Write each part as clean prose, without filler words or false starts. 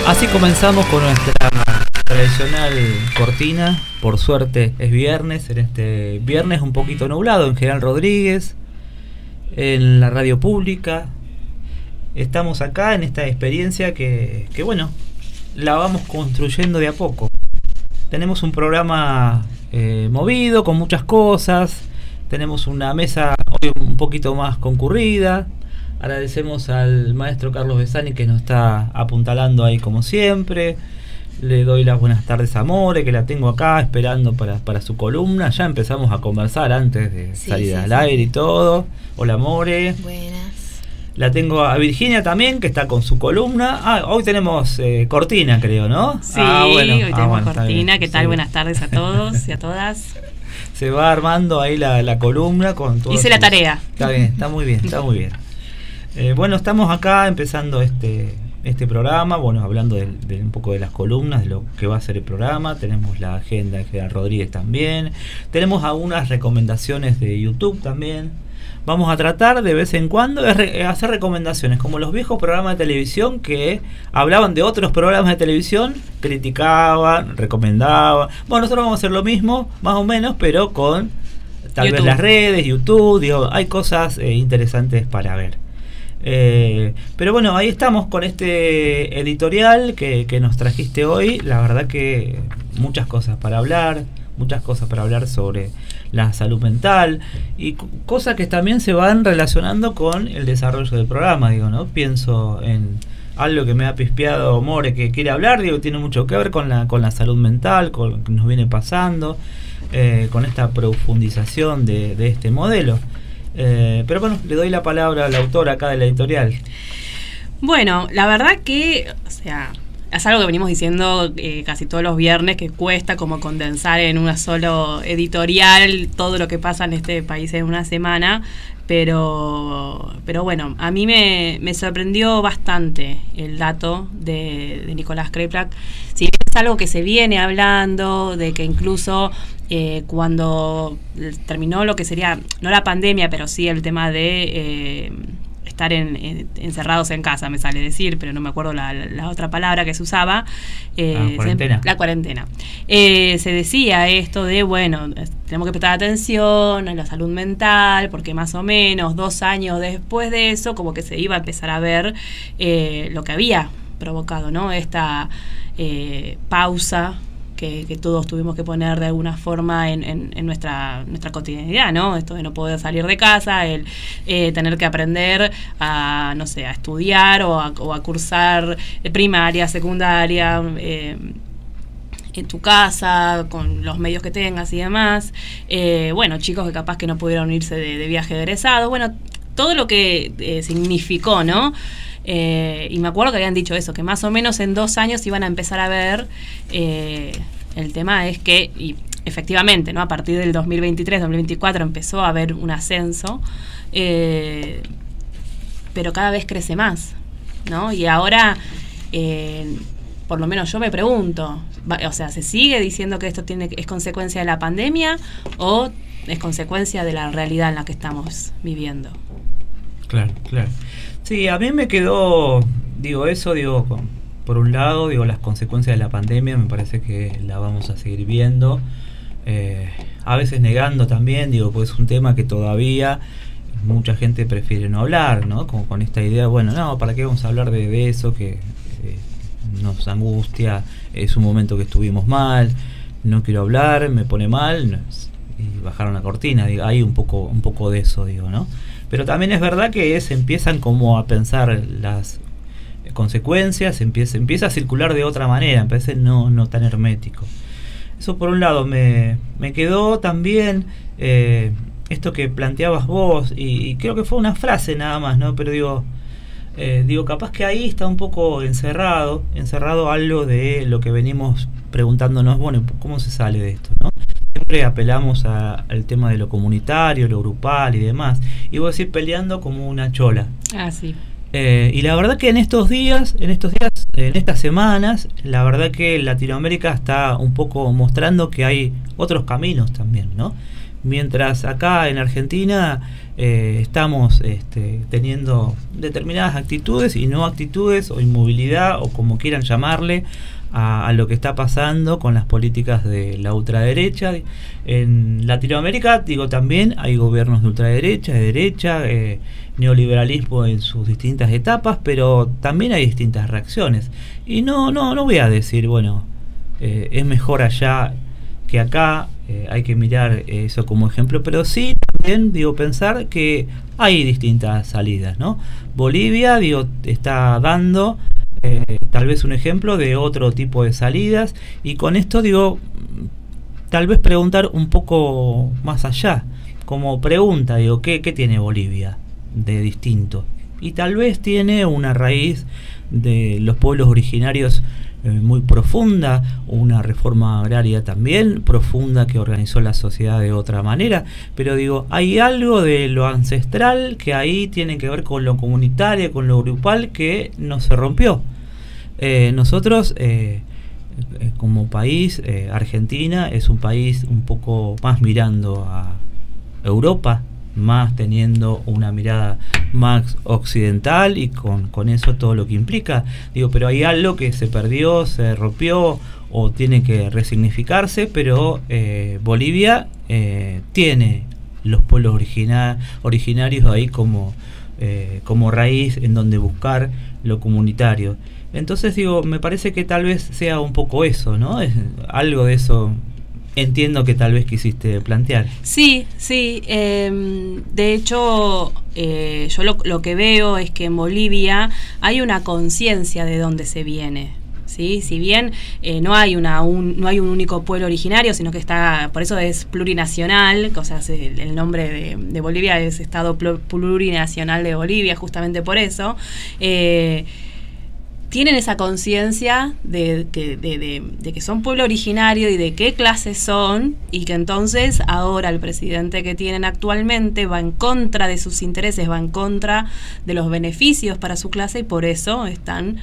Así comenzamos con nuestra tradicional cortina. Por suerte es viernes, en este viernes un poquito nublado en General Rodríguez, en la radio pública. Estamos acá en esta experiencia que bueno, la vamos construyendo de a poco. Tenemos un programa movido, con muchas cosas. Tenemos una mesa hoy un poquito más concurrida. Agradecemos al maestro Carlos Besani que nos está apuntalando ahí como siempre. Le doy las buenas tardes a More, que la tengo acá esperando para su columna. Ya empezamos a conversar antes de salir al aire y todo. Hola More. Buenas. La tengo a Virginia también, que está con su columna. Hoy tenemos cortina, creo, ¿no? Sí, hoy tenemos cortina. ¿Qué tal? Sí. Buenas tardes a todos y a todas. Se va armando ahí la columna con todo. Hice la tarea. Está bien, está muy bien, está muy bien. Bueno, estamos acá empezando este programa, bueno, hablando de un poco de las columnas, de lo que va a ser el programa. Tenemos la agenda de General Rodríguez también. Tenemos algunas recomendaciones de YouTube también. Vamos a tratar de vez en cuando de hacer recomendaciones, como los viejos programas de televisión que hablaban de otros programas de televisión, criticaban, recomendaban. Bueno, nosotros vamos a hacer lo mismo, más o menos, pero con tal vez las redes, YouTube, digo, hay cosas interesantes para ver. Pero bueno, ahí estamos con este editorial que nos trajiste hoy. La verdad que muchas cosas para hablar sobre la salud mental y cosas que también se van relacionando con el desarrollo del programa, digo, ¿no? Pienso en algo que me ha pispeado More, que quiere hablar, digo, tiene mucho que ver con la salud mental, con lo que nos viene pasando, con esta profundización de este modelo. Pero bueno, le doy la palabra a la autora acá de la editorial. Bueno, la verdad que, o sea, es algo que venimos diciendo casi todos los viernes, que cuesta como condensar en una solo editorial todo lo que pasa en este país en una semana, pero bueno, a mí me sorprendió bastante el dato de Nicolás Kreplak. Si bien es algo que se viene hablando, de que incluso cuando terminó lo que sería, no la pandemia, pero sí el tema de estar encerrados en casa, me sale decir, pero no me acuerdo la otra palabra que se usaba. Cuarentena. La cuarentena. Se decía esto de, bueno, tenemos que prestar atención a la salud mental, porque más o menos 2 años después de eso, como que se iba a empezar a ver lo que había provocado, ¿no? Esta pausa que todos tuvimos que poner de alguna forma en nuestra cotidianidad, ¿no? Esto de no poder salir de casa, el tener que aprender a, no sé, a estudiar o a cursar primaria, secundaria, en tu casa, con los medios que tengas y demás. Bueno, chicos que capaz que no pudieron irse de viaje de egresados, bueno, todo lo que significó, ¿no? Y me acuerdo que habían dicho eso, que más o menos en 2 años iban a empezar a ver. El tema es que, y efectivamente, ¿no? A partir del 2023-2024 empezó a haber un ascenso, pero cada vez crece más, ¿no? Y ahora, por lo menos yo me pregunto, o sea, ¿se sigue diciendo que esto es consecuencia de la pandemia o es consecuencia de la realidad en la que estamos viviendo? Claro, claro. Sí, a mí me quedó, por un lado, las consecuencias de la pandemia me parece que la vamos a seguir viendo, a veces negando también, pues es un tema que todavía mucha gente prefiere no hablar, ¿no? Como con esta idea, bueno, no, ¿para qué vamos a hablar de eso que nos angustia? Es un momento que estuvimos mal, no quiero hablar, me pone mal, y bajaron la cortina, hay un poco de eso, ¿no? Pero también es verdad que se empiezan como a pensar las consecuencias, empieza a circular de otra manera, me parece no tan hermético. Eso por un lado. Me quedó también esto que planteabas vos, y creo que fue una frase nada más, ¿no? Pero capaz que ahí está un poco encerrado algo de lo que venimos preguntándonos, bueno, ¿cómo se sale de esto, no? Siempre apelamos al tema de lo comunitario, lo grupal y demás, y vos decís peleando como una chola. Ah, sí. Y la verdad que en estas semanas, la verdad que Latinoamérica está un poco mostrando que hay otros caminos también, ¿no? mientras acá en Argentina estamos teniendo determinadas actitudes y no actitudes, o inmovilidad, o como quieran llamarle, a lo que está pasando con las políticas de la ultraderecha. En Latinoamérica, digo, también hay gobiernos de ultraderecha, de derecha, neoliberalismo en sus distintas etapas, pero también hay distintas reacciones. Y no voy a decir, bueno, es mejor allá que acá, hay que mirar eso como ejemplo, pero sí también, digo, pensar que hay distintas salidas, ¿no? Bolivia, digo, está dando tal vez un ejemplo de otro tipo de salidas, y con esto, digo, tal vez preguntar un poco más allá, como pregunta, digo, ¿qué tiene Bolivia de distinto? Y tal vez tiene una raíz de los pueblos originarios muy profunda, una reforma agraria también profunda que organizó la sociedad de otra manera, pero digo, hay algo de lo ancestral que ahí tiene que ver con lo comunitario, con lo grupal, que no se rompió. Nosotros como país, Argentina es un país un poco más mirando a Europa, más teniendo una mirada más occidental, y con eso todo lo que implica, digo, pero hay algo que se perdió, se rompió o tiene que resignificarse, pero Bolivia tiene los pueblos originarios ahí como raíz en donde buscar lo comunitario. Entonces, digo, me parece que tal vez sea un poco eso, ¿no? Es algo de eso. Entiendo que tal vez quisiste plantear. Sí. De hecho, yo lo que veo es que en Bolivia hay una conciencia de dónde se viene. ¿Sí? Si bien no hay un único pueblo originario, sino que está, por eso es plurinacional, o sea, el nombre de Bolivia es Estado Plurinacional de Bolivia, justamente por eso. Tienen esa conciencia de que son pueblo originario y de qué clase son, y que entonces ahora el presidente que tienen actualmente va en contra de sus intereses, va en contra de los beneficios para su clase, y por eso están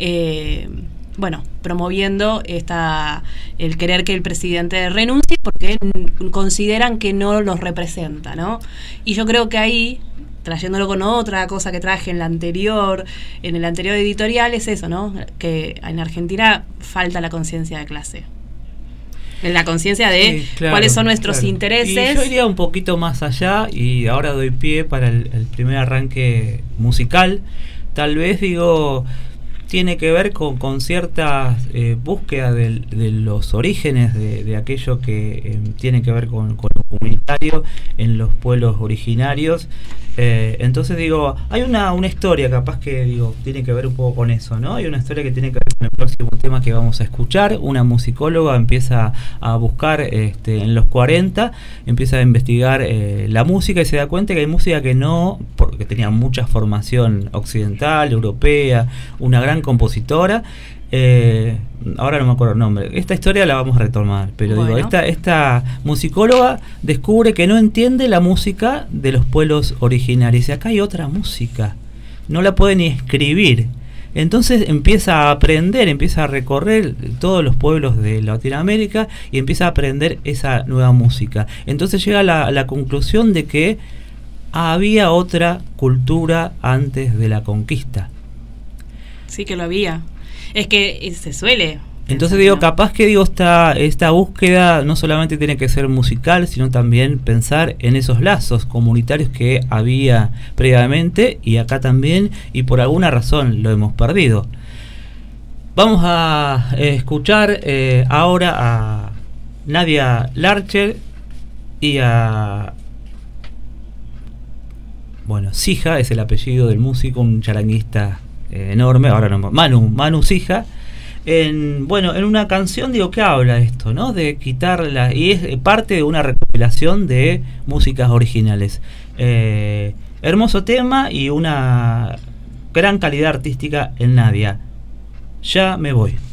promoviendo el querer que el presidente renuncie, porque consideran que no los representa, ¿no? Y yo creo que ahí, trayéndolo con otra cosa que traje en el anterior editorial, es eso, ¿no? Que en Argentina falta la conciencia de clase. La conciencia de cuáles son nuestros intereses. Y yo iría un poquito más allá, y ahora doy pie para el primer arranque musical. Tal vez, digo, tiene que ver con ciertas búsquedas de los orígenes de aquello que tiene que ver con lo comunitario en los pueblos originarios. Entonces, digo, hay una historia capaz que, digo, tiene que ver un poco con eso, ¿no? Hay una historia que tiene que ver con el próximo tema que vamos a escuchar. Una musicóloga empieza a buscar en los 40, empieza a investigar la música, y se da cuenta que hay música que no, porque tenía mucha formación occidental, europea, una gran compositora. Ahora no me acuerdo el nombre. Esta historia la vamos a retomar, pero bueno, digo, esta musicóloga descubre que no entiende la música de los pueblos originarios, y acá hay otra música, no la puede ni escribir. Entonces empieza a aprender, empieza a recorrer todos los pueblos de Latinoamérica y empieza a aprender esa nueva música. Entonces llega a la conclusión de que había otra cultura antes de la conquista. Sí que lo había. Es que se suele. Entonces, digo, capaz que, digo, esta búsqueda no solamente tiene que ser musical, sino también pensar en esos lazos comunitarios que había previamente y acá también, y por alguna razón lo hemos perdido. Vamos a escuchar ahora a Nadia Larcher y a... Sija es el apellido del músico, un charanguista enorme, ahora no, Manu Sija, en una canción, digo, que habla esto, ¿no? De quitarla, y es parte de una recopilación de músicas originales. Hermoso tema y una gran calidad artística en Nadia. Ya me voy.